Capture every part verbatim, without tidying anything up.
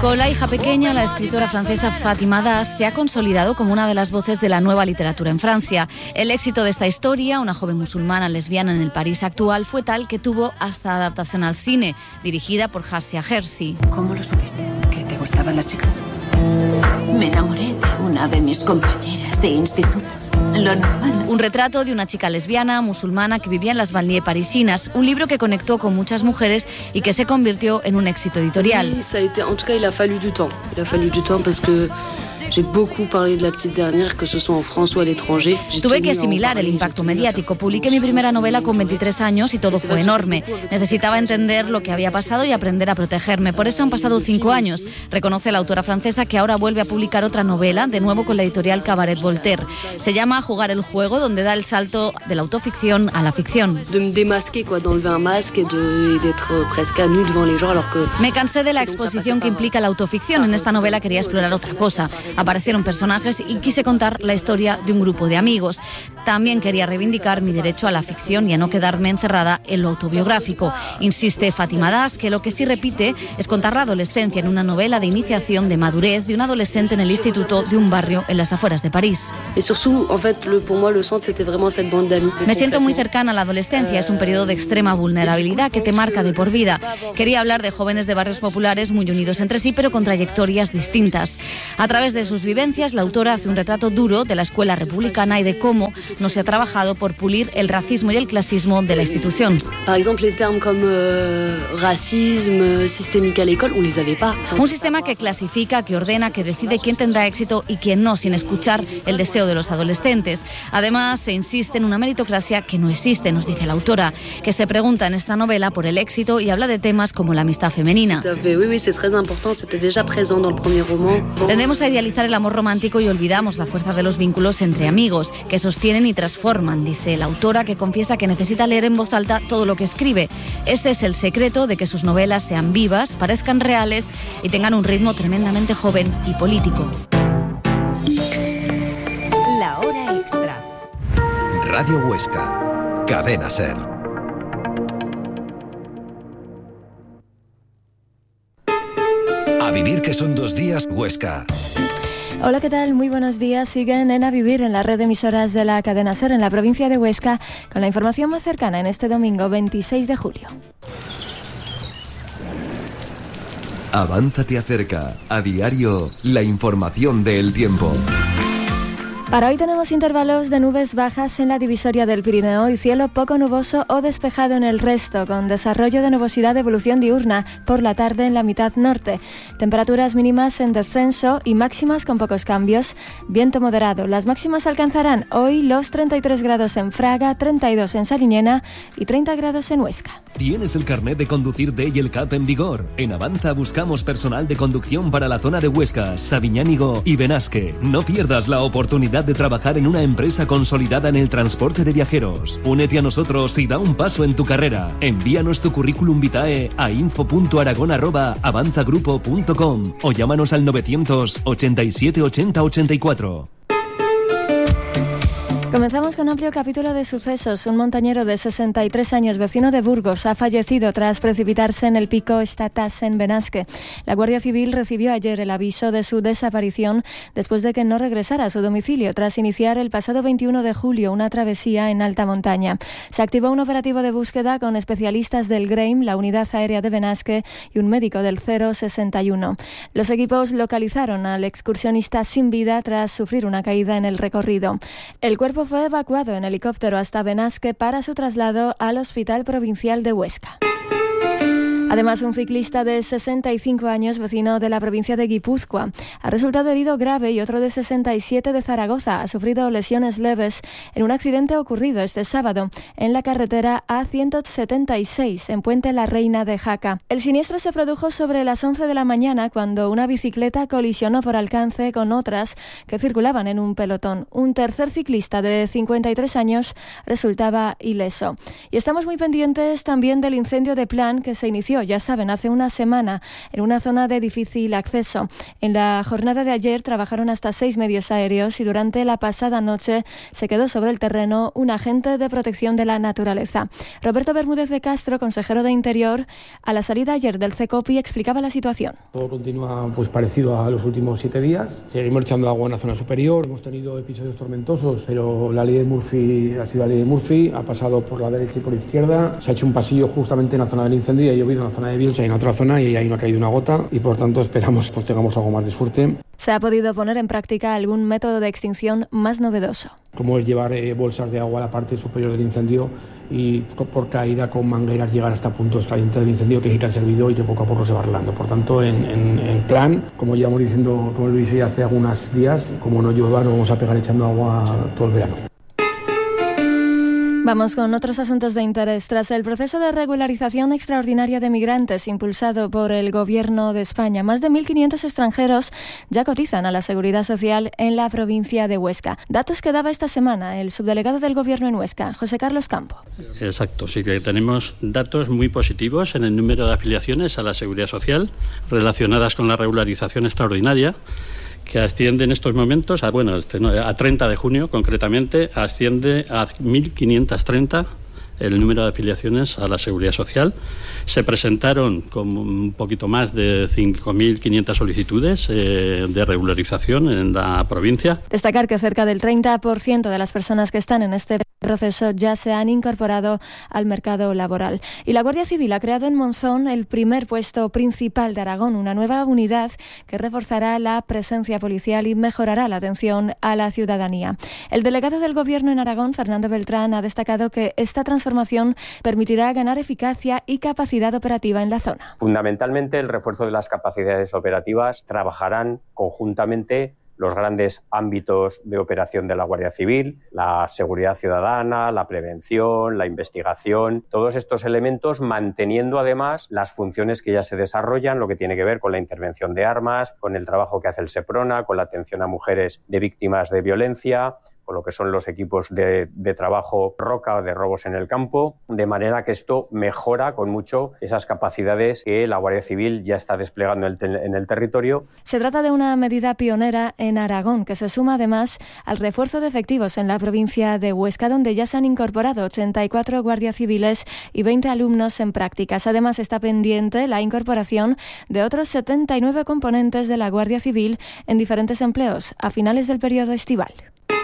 Con La hija pequeña, la escritora francesa Fatima Das se ha consolidado como una de las voces de la nueva literatura en Francia. El éxito de esta historia, una joven musulmana lesbiana en el París actual, fue tal que tuvo hasta adaptación al cine, dirigida por Hassia Hersi. ¿Cómo lo supiste? ¿Que te gustaban las chicas? Me enamoré de una de mis compañeras de instituto. Lo normal. Un retrato de una chica lesbiana, musulmana, que vivía en las banlieues parisinas. Un libro que conectó con muchas mujeres y que se convirtió en un éxito editorial. Sí, ça a été, en tout cas, il a fallu du temps. Il a fallu du temps parce que j'ai beaucoup parlé de la petite dernière, que ce soit en France ou à l'étranger. Tuve que asimilar el impacto mediático. Publiqué mi primera novela con veintitrés años y todo fue enorme. Necesitaba entender lo que había pasado y aprender a protegerme. Por eso han pasado cinco años. Reconoce la autora francesa, que ahora vuelve a publicar otra novela, de nuevo con la editorial Cabaret Voltaire. Se llama Jugar el juego, donde da el salto de la autoficción a la ficción. De me démasquer, quoi, d'enlever un masque et de, et d'être presque à nu devant les gens, alors que... Me cansé de la exposición que implica la autoficción. En esta novela quería explorar otra cosa. Aparecieron personajes y quise contar la historia de un grupo de amigos. También quería reivindicar mi derecho a la ficción y a no quedarme encerrada en lo autobiográfico. Insiste Fatima Das que lo que sí repite es contar la adolescencia en una novela de iniciación, de madurez, de un adolescente en el instituto de un barrio en las afueras de París. Et surtout, en fait, le, pour moi, le centre, c'était vraiment cette bande d'amis. Me siento muy cercana a la adolescencia. Es un periodo de extrema vulnerabilidad que te marca de por vida. Quería hablar de jóvenes de barrios populares muy unidos entre sí, pero con trayectorias distintas. A través de sus vivencias, la autora hace un retrato duro de la escuela republicana y de cómo no se ha trabajado por pulir el racismo y el clasismo de la institución. Par exemple, les termes comme euh, racisme, systémique à l'école, on les avait pas. Un sistema que clasifica, que ordena, que decide quién tendrá éxito y quién no, sin escuchar el deseo de los adolescentes. Además, se insiste en una meritocracia que no existe, nos dice la autora, que se pregunta en esta novela por el éxito y habla de temas como la amistad femenina. Oui, oui, c'est très important, c'était déjà présent dans le premier roman. Tendemos a idealizar el amor romántico y olvidamos la fuerza de los vínculos entre amigos, que sostienen y transforman, dice la autora, que confiesa que necesita leer en voz alta todo lo que escribe. Ese es el secreto de que sus novelas sean vivas, parezcan reales y tengan un ritmo tremendamente joven y político. La hora extra. Radio Huesca, Cadena Ser. A vivir, que son dos días, Huesca. Hola, ¿qué tal? Muy buenos días. Siguen en A Vivir, en la red de emisoras de la cadena SER en la provincia de Huesca, con la información más cercana en este domingo veintiséis de julio. Avanza te acerca, a diario, la información del tiempo. Para hoy tenemos intervalos de nubes bajas en la divisoria del Pirineo y cielo poco nuboso o despejado en el resto, con desarrollo de nubosidad de evolución diurna por la tarde en la mitad norte. Temperaturas mínimas en descenso y máximas con pocos cambios. Viento moderado. Las máximas alcanzarán hoy los treinta y tres grados en Fraga, treinta y dos en Sariñena y treinta grados en Huesca. ¿Tienes el carnet de conducir D y el C A P en vigor? En Avanza buscamos personal de conducción para la zona de Huesca, Sabiñánigo y Benasque. No pierdas la oportunidad de trabajar en una empresa consolidada en el transporte de viajeros. Únete a nosotros y da un paso en tu carrera. Envíanos tu currículum vitae a info punto aragón arroba avanzagrupo punto com o llámanos al novecientos ochenta y siete ochenta ochenta y cuatro. Comenzamos con un amplio capítulo de sucesos. Un montañero de sesenta y tres años, vecino de Burgos, ha fallecido tras precipitarse en el pico Estatas en Benasque. La Guardia Civil recibió ayer el aviso de su desaparición después de que no regresara a su domicilio tras iniciar el pasado veintiuno de julio una travesía en alta montaña. Se activó un operativo de búsqueda con especialistas del GREIM, la Unidad Aérea de Benasque, y un médico del cero sesenta y uno. Los equipos localizaron al excursionista sin vida tras sufrir una caída en el recorrido. El cuerpo fue evacuado en helicóptero hasta Benasque para su traslado al Hospital Provincial de Huesca. Además, un ciclista de sesenta y cinco años, vecino de la provincia de Guipúzcoa, ha resultado herido grave y otro de sesenta y siete de Zaragoza ha sufrido lesiones leves en un accidente ocurrido este sábado en la carretera A ciento setenta y seis en Puente la Reina de Jaca. El siniestro se produjo sobre las once de la mañana cuando una bicicleta colisionó por alcance con otras que circulaban en un pelotón. Un tercer ciclista de cincuenta y tres años resultaba ileso. Y estamos muy pendientes también del incendio de Plan que se inició ocurrió, ya saben, hace una semana en una zona de difícil acceso. En la jornada de ayer trabajaron hasta seis medios aéreos y durante la pasada noche se quedó sobre el terreno un agente de protección de la naturaleza. Roberto Bermúdez de Castro, consejero de Interior, a la salida ayer del CECOPI explicaba la situación. Todo continúa pues parecido a los últimos siete días. Seguimos echando agua en la zona superior. Hemos tenido episodios tormentosos, pero la ley de Murphy ha sido la ley de Murphy. Ha pasado por la derecha y por la izquierda. Se ha hecho un pasillo justamente en la zona del incendio y ha llovido en la zona de Bielsa y en otra zona y ahí no ha caído una gota y por tanto esperamos pues tengamos algo más de suerte. ¿Se ha podido poner en práctica algún método de extinción más novedoso? Como es llevar eh, bolsas de agua a la parte superior del incendio y por caída con mangueras llegar hasta puntos calientes del incendio que sí que han servido y que poco a poco se va arreglando. Por tanto, en, en, en plan, como llevamos diciendo, como lo hice hace algunos días, como no llueva, no vamos a pegar echando agua todo el verano. Vamos con otros asuntos de interés. Tras el proceso de regularización extraordinaria de migrantes impulsado por el Gobierno de España, más de mil quinientos extranjeros ya cotizan a la Seguridad Social en la provincia de Huesca. Datos que daba esta semana el subdelegado del Gobierno en Huesca, José Carlos Campo. Exacto, sí que tenemos datos muy positivos en el número de afiliaciones a la Seguridad Social relacionadas con la regularización extraordinaria, que asciende en estos momentos, a, bueno, a treinta de junio concretamente, asciende a mil quinientos treinta el número de afiliaciones a la Seguridad Social. Se presentaron con un poquito más de cinco mil quinientas solicitudes eh, de regularización en la provincia. Destacar que cerca del treinta por ciento de las personas que están en este proceso ya se han incorporado al mercado laboral. Y la Guardia Civil ha creado en Monzón el primer puesto principal de Aragón, una nueva unidad que reforzará la presencia policial y mejorará la atención a la ciudadanía. El delegado del Gobierno en Aragón, Fernando Beltrán, ha destacado que esta transformación permitirá ganar eficacia y capacidad operativa en la zona. Fundamentalmente, el refuerzo de las capacidades operativas trabajarán conjuntamente los grandes ámbitos de operación de la Guardia Civil, la seguridad ciudadana, la prevención, la investigación, todos estos elementos manteniendo además las funciones que ya se desarrollan, lo que tiene que ver con la intervención de armas, con el trabajo que hace el SEPRONA, con la atención a mujeres de víctimas de violencia, con lo que son los equipos de, de trabajo ROCA o de robos en el campo, de manera que esto mejora con mucho esas capacidades que la Guardia Civil ya está desplegando en el, en el territorio. Se trata de una medida pionera en Aragón, que se suma además al refuerzo de efectivos en la provincia de Huesca, donde ya se han incorporado ochenta y cuatro guardias civiles y veinte alumnos en prácticas. Además, está pendiente la incorporación de otros setenta y nueve componentes de la Guardia Civil en diferentes empleos a finales del periodo estival.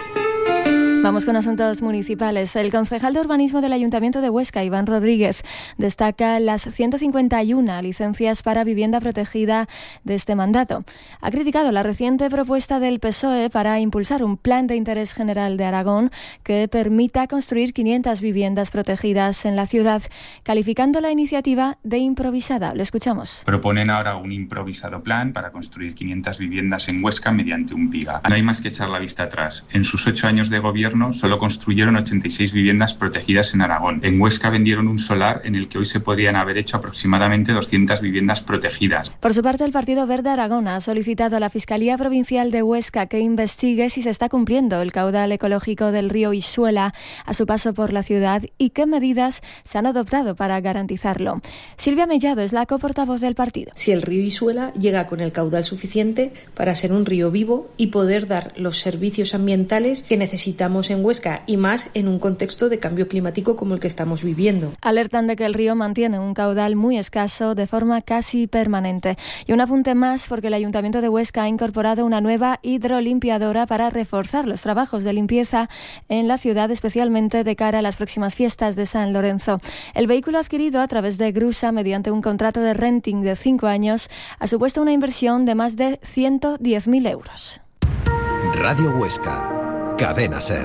Vamos con asuntos municipales. El concejal de urbanismo del Ayuntamiento de Huesca, Iván Rodríguez, destaca las ciento cincuenta y una licencias para vivienda protegida de este mandato. Ha criticado la reciente propuesta del P S O E para impulsar un plan de interés general de Aragón que permita construir quinientas viviendas protegidas en la ciudad, calificando la iniciativa de improvisada. Lo escuchamos. Proponen ahora un improvisado plan para construir quinientas viviendas en Huesca mediante un PIGA. No hay más que echar la vista atrás. En sus ocho años de gobierno solo construyeron ochenta y seis viviendas protegidas en Aragón. En Huesca vendieron un solar en el que hoy se podrían haber hecho aproximadamente doscientas viviendas protegidas. Por su parte, el Partido Verde Aragón ha solicitado a la Fiscalía Provincial de Huesca que investigue si se está cumpliendo el caudal ecológico del río Isuela a su paso por la ciudad y qué medidas se han adoptado para garantizarlo. Silvia Mellado es la coportavoz del partido. Si el río Isuela llega con el caudal suficiente para ser un río vivo y poder dar los servicios ambientales que necesitamos en Huesca y más en un contexto de cambio climático como el que estamos viviendo. Alertan de que el río mantiene un caudal muy escaso de forma casi permanente. Y un apunte más porque el Ayuntamiento de Huesca ha incorporado una nueva hidrolimpiadora para reforzar los trabajos de limpieza en la ciudad, especialmente de cara a las próximas fiestas de San Lorenzo. El vehículo adquirido a través de Grusa mediante un contrato de renting de cinco años ha supuesto una inversión de más de ciento diez mil euros. Radio Huesca. Cadena Ser.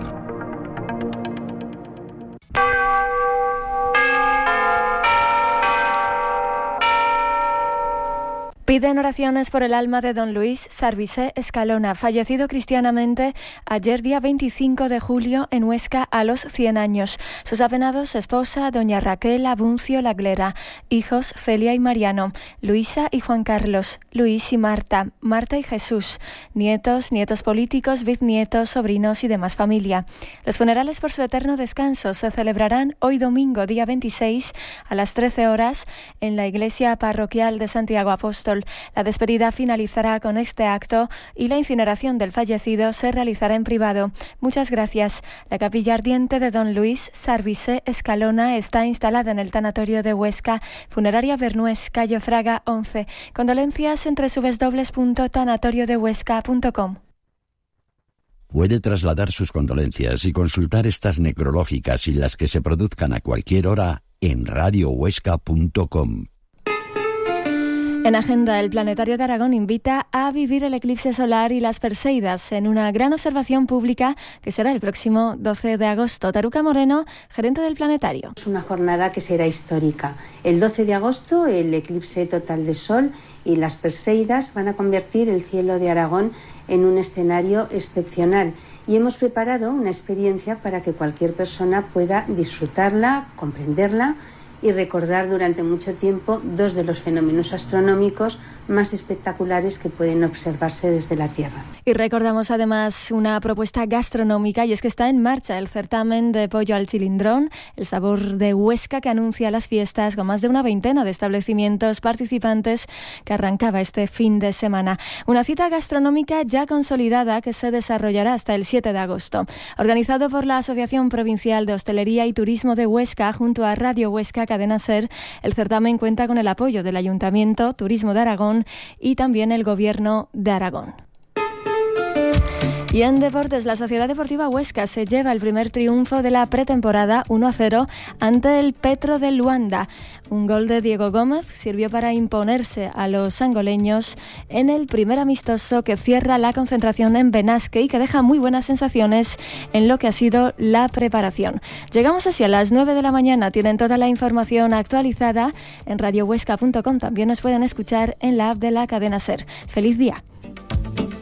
Piden oraciones por el alma de don Luis Sarvisé Escalona, fallecido cristianamente ayer día veinticinco de julio en Huesca a los cien años. Sus apenados, esposa doña Raquel Abuncio Laglera, hijos Celia y Mariano, Luisa y Juan Carlos, Luis y Marta, Marta y Jesús, nietos, nietos políticos, bisnietos, sobrinos y demás familia. Los funerales por su eterno descanso se celebrarán hoy domingo día veintiséis a las trece horas en la iglesia parroquial de Santiago Apóstol. La despedida finalizará con este acto y la incineración del fallecido se realizará en privado. Muchas gracias. La capilla ardiente de don Luis Sarvisé Escalona está instalada en el tanatorio de Huesca, Funeraria Bernués, calle Fraga once. Condolencias en doble u doble u doble u punto tanatorio de huesca punto com. Puede trasladar sus condolencias y consultar estas necrológicas y las que se produzcan a cualquier hora en radio huesca punto com. En agenda, el Planetario de Aragón invita a vivir el eclipse solar y las Perseidas en una gran observación pública que será el próximo doce de agosto. Taruca Moreno, gerente del Planetario. Es una jornada que será histórica. El doce de agosto, el eclipse total de Sol y las Perseidas van a convertir el cielo de Aragón en un escenario excepcional. Y hemos preparado una experiencia para que cualquier persona pueda disfrutarla, comprenderla y recordar durante mucho tiempo dos de los fenómenos astronómicos más espectaculares que pueden observarse desde la Tierra. Y recordamos además una propuesta gastronómica, y es que está en marcha el certamen de pollo al chilindrón, el sabor de Huesca, que anuncia las fiestas con más de una veintena de establecimientos participantes, que arrancaba este fin de semana. Una cita gastronómica ya consolidada que se desarrollará hasta el siete de agosto. Organizado por la Asociación Provincial de Hostelería y Turismo de Huesca junto a Radio Huesca Cadena Ser, el certamen cuenta con el apoyo del Ayuntamiento, Turismo de Aragón y también el Gobierno de Aragón. Y en deportes, la Sociedad Deportiva Huesca se lleva el primer triunfo de la pretemporada uno a cero ante el Petro de Luanda. Un gol de Diego Gómez sirvió para imponerse a los angoleños en el primer amistoso que cierra la concentración en Benasque y que deja muy buenas sensaciones en lo que ha sido la preparación. Llegamos así a las nueve de la mañana. Tienen toda la información actualizada en radio huesca punto com. También nos pueden escuchar en la app de la Cadena Ser. ¡Feliz día!